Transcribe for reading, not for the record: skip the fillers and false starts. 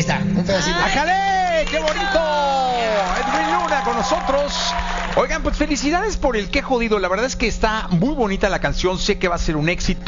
está, un pedacito. ¡Ájale! ¡Qué bonito! Edwin Luna con nosotros. Oigan, pues felicidades por el Qué Jodido. La verdad es que está muy bonita la canción. Sé que va a ser un éxito.